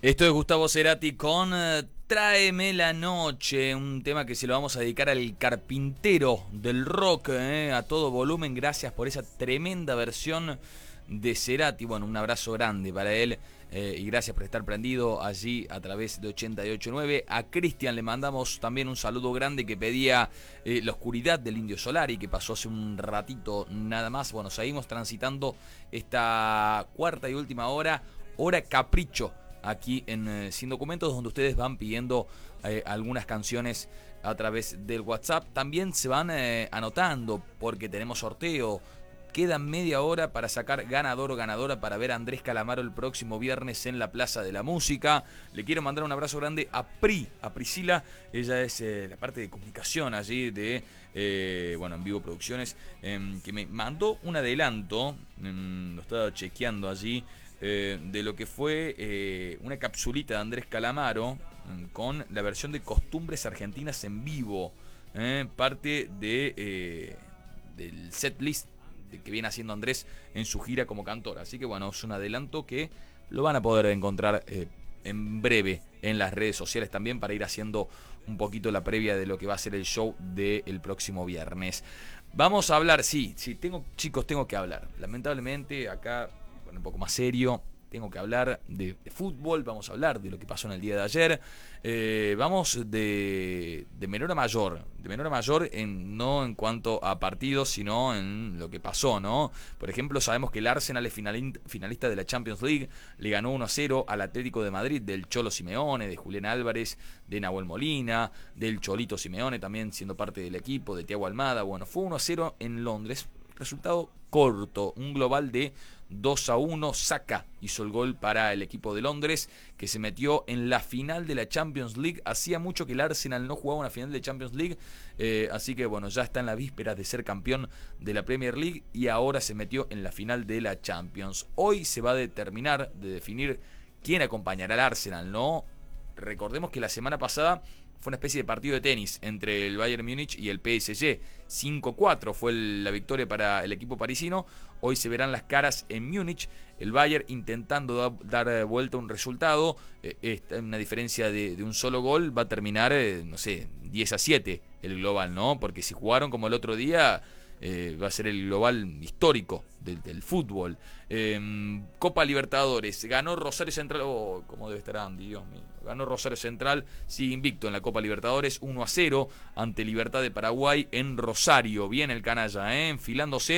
Esto es Gustavo Cerati con Tráeme la noche, un tema que se lo vamos a dedicar al carpintero del rock, a todo volumen. Gracias por esa tremenda versión de Cerati. Bueno, un abrazo grande para él y gracias por estar prendido allí a través de 88.9. A Cristian le mandamos también un saludo grande que pedía La oscuridad del Indio Solari, que pasó hace un ratito nada más. Bueno, seguimos transitando esta cuarta y última hora, hora capricho, aquí en Sin Documentos, donde ustedes van pidiendo algunas canciones a través del WhatsApp. También se van anotando porque tenemos sorteo. Queda media hora para sacar ganador o ganadora para ver a Andrés Calamaro el próximo viernes en la Plaza de la Música. Le quiero mandar un abrazo grande a Priscila. Ella es la parte de comunicación allí de En Vivo Producciones, que me mandó un adelanto, lo estaba chequeando allí, de lo que fue una capsulita de Andrés Calamaro con la versión de Costumbres Argentinas en Vivo, parte del set list que viene haciendo Andrés en su gira como cantor. Así que bueno, es un adelanto que lo van a poder encontrar en breve en las redes sociales también, para ir haciendo un poquito la previa de lo que va a ser el show del próximo viernes. Vamos a hablar, chicos, tengo que hablar. Lamentablemente acá, un poco más serio, tengo que hablar de fútbol. Vamos a hablar de lo que pasó en el día de ayer. Vamos de menor a mayor. De menor a mayor, no en cuanto a partidos, sino en lo que pasó, ¿no? Por ejemplo, sabemos que el Arsenal es finalista de la Champions League. Le ganó 1-0 al Atlético de Madrid del Cholo Simeone, de Julián Álvarez, de Nahuel Molina, del Cholito Simeone, también siendo parte del equipo, de Thiago Almada. Bueno, fue 1-0 en Londres. Resultado corto, un global de 2-1. Saka hizo el gol para el equipo de Londres, que se metió en la final de la Champions League. Hacía mucho que el Arsenal no jugaba una final de Champions League, así que bueno, ya está en la víspera de ser campeón de la Premier League y ahora se metió en la final de la Champions. Hoy se va a definir quién acompañará al Arsenal, ¿no? Recordemos que la semana pasada fue una especie de partido de tenis entre el Bayern Múnich y el PSG. 5-4 fue la victoria para el equipo parisino. Hoy se verán las caras en Múnich. El Bayern intentando dar vuelta a un resultado. Una diferencia de un solo gol. Va a terminar, 10-7 el global, ¿no? Porque si jugaron como el otro día, va a ser el global histórico del fútbol. Copa Libertadores, ganó Rosario Central. ¿Cómo debe estar Andy? Dios mío. Ganó Rosario Central, sigue invicto en la Copa Libertadores, 1-0 ante Libertad de Paraguay en Rosario. Bien el canalla, enfilándose